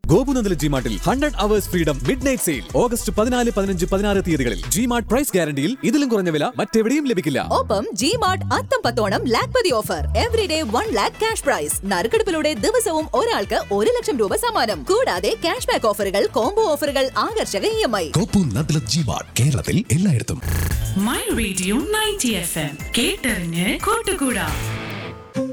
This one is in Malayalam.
ഗോപുനന്ദല ജിമാർട്ടിൽ 100 hours freedom midnight sale August 14, 15, 16 തീയതികളിൽ ജിമാർട്ട് പ്രൈസ് ഗ്യാരണ്ടിയിൽ ഇതിലും കുറഞ്ഞ വില മറ്റെവിടെയും ലഭിക്കില്ല. ഒപ്പം ജിമാർട്ട് അത്തം പത്തോണം Lakhpati offer, everyday 1 lakh cash prize, നറുക്കെടുപ്പിലൂടെ ദിവസവും ഒരാൾക്ക് 1 ലക്ഷം രൂപ സമ്മാനം, കൂടാതെ ക്യാഷ് ബാക്ക് ഓഫറുകൾ, കോംബോ ഓഫറുകൾ, ആകർഷക EMI. ഗോപുനന്ദല ജിമാർട്ട് കേരളത്തിൽ എല്ലായിടത്തും. മൈ റേഡിയോ 90 FM കേട്ടറിഞ്ഞ് കൂട്ടുകൂടാ.